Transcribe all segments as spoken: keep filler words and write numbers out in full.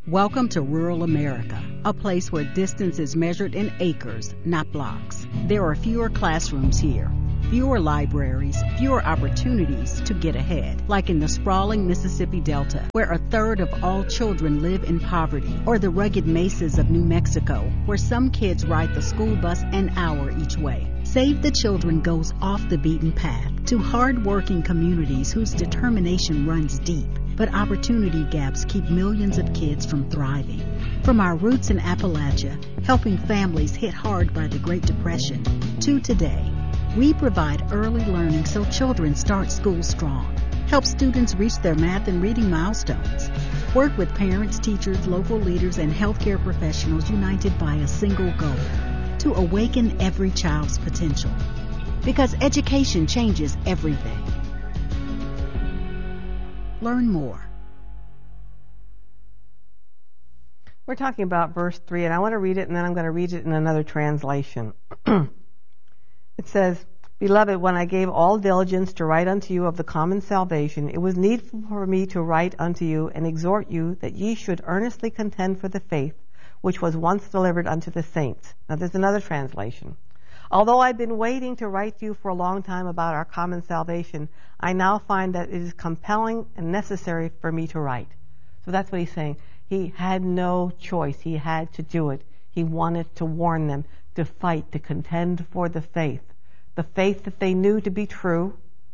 Welcome to rural America, a place where distance is measured in acres, not blocks. There are fewer classrooms here, fewer libraries, fewer opportunities to get ahead, like in the sprawling Mississippi Delta, where a third of all children live in poverty, or the rugged mesas of New Mexico, where some kids ride the school bus an hour each way. Save the Children goes off the beaten path to hard-working communities whose determination runs deep, but opportunity gaps keep millions of kids from thriving. From our roots in Appalachia, helping families hit hard by the Great Depression, to today, we provide early learning so children start school strong, help students reach their math and reading milestones, work with parents, teachers, local leaders, and healthcare professionals united by a single goal: to awaken every child's potential. Because education changes everything. Learn more. We're talking about verse three, and I want to read it, and then I'm going to read it in another translation. It says, "Beloved, when I gave all diligence to write unto you of the common salvation, it was needful for me to write unto you and exhort you that ye should earnestly contend for the faith which was once delivered unto the saints." Now there's another translation. "Although I've been waiting to write to you for a long time about our common salvation, I now find that it is compelling and necessary for me to write." So that's what he's saying. He had no choice. He had to do it. He wanted to warn them, to fight, to contend for the faith. The faith that they knew to be true.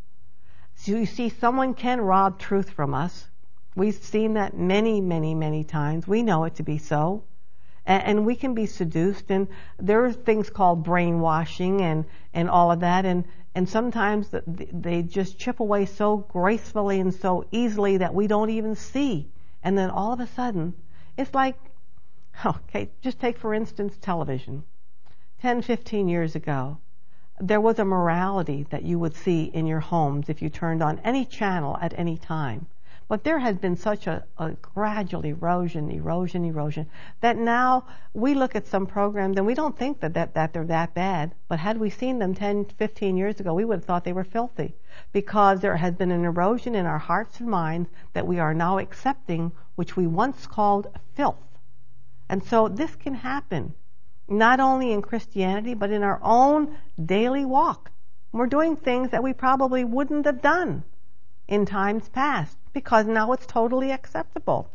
So you see, someone can rob truth from us. We've seen that many, many, many times. We know it to be so. And we can be seduced, and there are things called brainwashing and, and all of that, and, and sometimes they just chip away so gracefully and so easily that we don't even see. And then all of a sudden, it's like, okay, just take for instance television. ten, fifteen years ago, there was a morality that you would see in your homes if you turned on any channel at any time. But there has been such a, a gradual erosion, erosion, erosion, that now we look at some programs and we don't think that, that, that they're that bad. But had we seen them ten, fifteen years ago, we would have thought they were filthy. Because there has been an erosion in our hearts and minds that we are now accepting, which we once called filth. And so this can happen, not only in Christianity, but in our own daily walk. We're doing things that we probably wouldn't have done in times past, because now it's totally acceptable.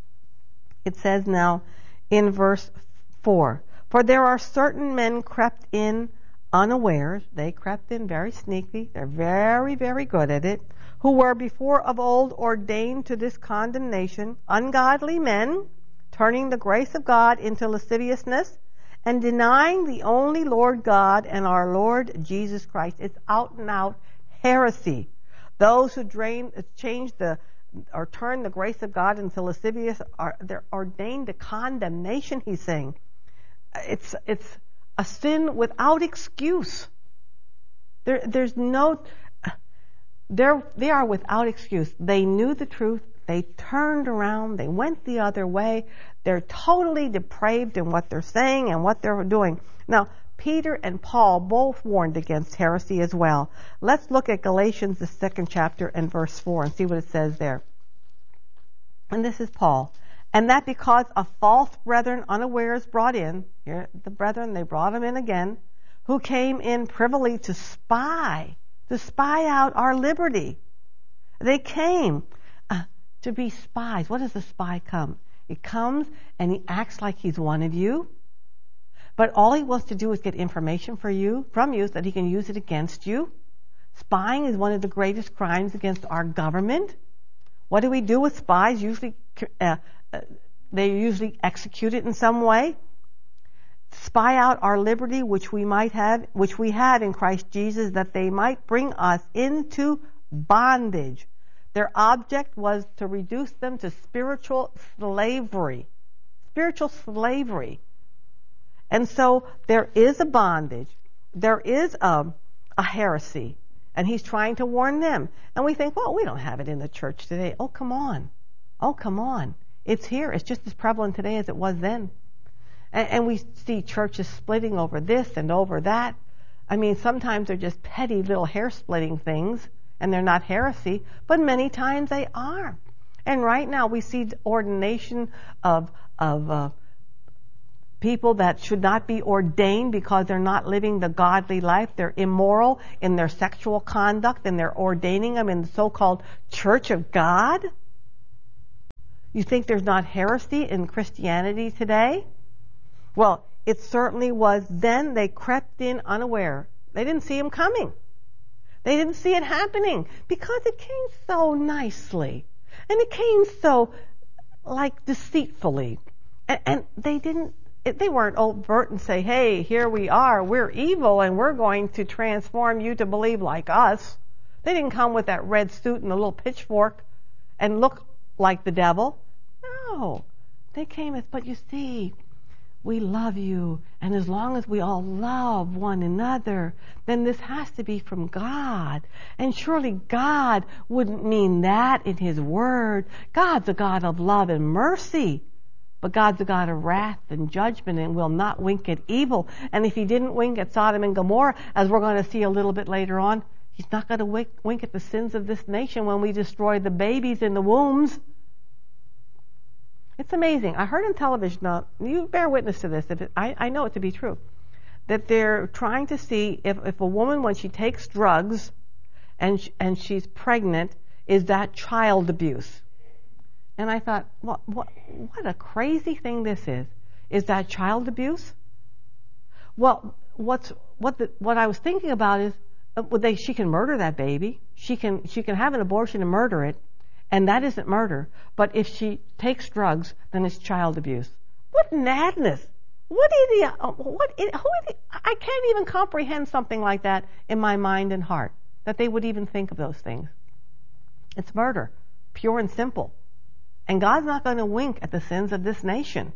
It says now in verse four, "For there are certain men crept in unawares," they crept in very sneaky, they're very, very good at it, "who were before of old ordained to this condemnation, ungodly men, turning the grace of God into lasciviousness, and denying the only Lord God and our Lord Jesus Christ." It's out and out heresy. Those who drain, change the or turn the grace of God into lascivious are they're ordained to condemnation. He's saying it's it's a sin without excuse. There there's no they're they are without excuse. They knew the truth. They turned around. They went the other way. They're totally depraved in what they're saying and what they're doing. Now, Peter and Paul both warned against heresy as well. Let's look at Galatians, the second chapter, and verse four, and see what it says there. And this is Paul. "And that because of false brethren unawares brought in," here the brethren, they brought them in again, "who came in privily to spy, to spy out our liberty." They came uh, to be spies. What does a spy come? He comes and he acts like he's one of you. But all he wants to do is get information for you, from you, so that he can use it against you. Spying is one of the greatest crimes against our government. What do we do with spies? Usually, uh, uh, they usually execute it in some way. Spy out our liberty, which we might have, which we had in Christ Jesus, that they might bring us into bondage. Their object was to reduce them to spiritual slavery. Spiritual slavery. And so there is a bondage, there is a, a heresy, and he's trying to warn them. And we think, well, we don't have it in the church today. Oh, come on. Oh, come on. It's here. It's just as prevalent today as it was then. And, and we see churches splitting over this and over that. I mean, sometimes they're just petty little hair-splitting things, and they're not heresy, but many times they are. And right now we see ordination of of uh, people that should not be ordained because they're not living the godly life. They're immoral in their sexual conduct, and they're ordaining them in the so-called Church of God. You think there's not heresy in Christianity today? Well, it certainly was then. They crept in unaware. They didn't see him coming. They didn't see it happening because it came so nicely. And it came so, like, deceitfully. And, and they didn't, they weren't overt and say, hey, here we are, we're evil, and we're going to transform you to believe like us. They didn't come with that red suit and a little pitchfork and look like the devil. No. They came as, but you see, we love you, and as long as we all love one another, then this has to be from God. And surely God wouldn't mean that in His Word. God's a God of love and mercy, but God's a God of wrath and judgment and will not wink at evil. And if He didn't wink at Sodom and Gomorrah, as we're going to see a little bit later on, He's not going to wink, wink at the sins of this nation when we destroy the babies in the wombs. It's amazing. I heard on television, now, you bear witness to this, if it, I, I know it to be true, that they're trying to see if, if a woman, when she takes drugs and, sh- and she's pregnant, is that child abuse? And I thought, well, what, what a crazy thing this is. Is that child abuse? Well, what's, what, the, what I was thinking about is, uh, they, she can murder that baby. She can, she can have an abortion and murder it. And that isn't murder. But if she takes drugs, then it's child abuse. What madness! What idiot! What? Who? Is, I can't even comprehend something like that in my mind and heart. That they would even think of those things. It's murder, pure and simple. And God's not going to wink at the sins of this nation.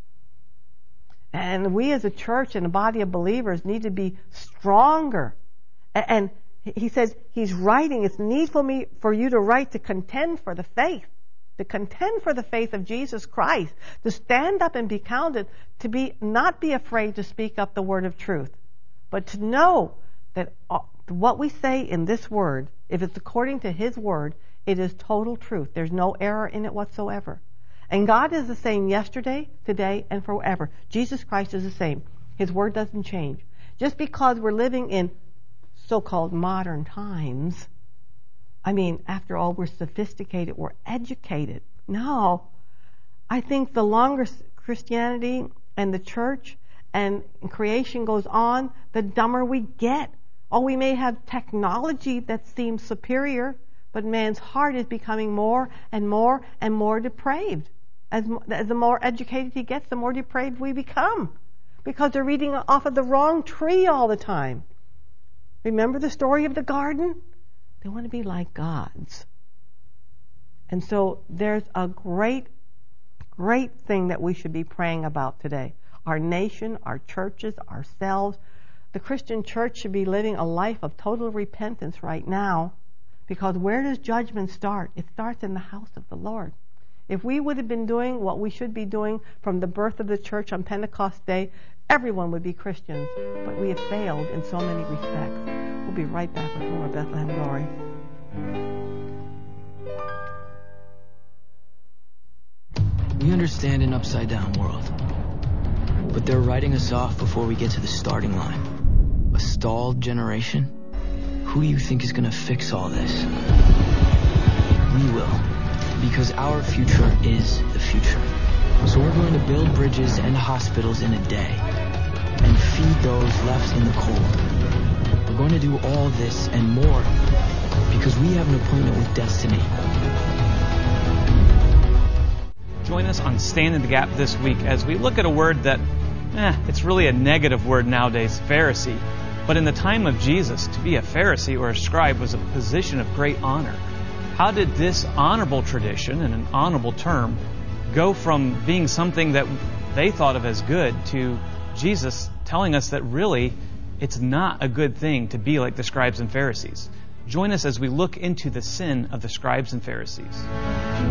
And we as a church and a body of believers need to be stronger. And He says, He's writing, it's needful me for you to write to contend for the faith, to contend for the faith of Jesus Christ, to stand up and be counted, to be not be afraid to speak up the word of truth, but to know that what we say in this word, if it's according to His word, it is total truth. There's no error in it whatsoever. And God is the same yesterday, today, and forever. Jesus Christ is the same. His word doesn't change. Just because we're living in so-called modern times, I mean, after all, we're sophisticated, we're educated. No, I think the longer Christianity and the church and creation goes on, the dumber we get. Oh, we may have technology that seems superior, but man's heart is becoming more and more and more depraved. As, as the more educated he gets, the more depraved we become, because they're reading off of the wrong tree all the time. Remember the story of the garden? They want to be like gods. And so there's a great, great thing that we should be praying about today. Our nation, our churches, ourselves. The Christian church should be living a life of total repentance right now, because where does judgment start? It starts in the house of the Lord. If we would have been doing what we should be doing from the birth of the church on Pentecost Day, everyone would be Christians, but we have failed in so many respects. We'll be right back with more Bethlehem Glory. We understand an upside-down world, but they're writing us off before we get to the starting line. A stalled generation? Who do you think is going to fix all this? We will, because our future is the future. So we're going to build bridges and hospitals in a day, and feed those left in the cold. We're going to do all this and more because we have an appointment with destiny. Join us on Stand in the Gap this week as we look at a word that, eh, it's really a negative word nowadays, Pharisee. But in the time of Jesus, to be a Pharisee or a scribe was a position of great honor. How did this honorable tradition and an honorable term go from being something that they thought of as good to Jesus telling us that really it's not a good thing to be like the scribes and Pharisees? Join us as we look into the sin of the scribes and Pharisees.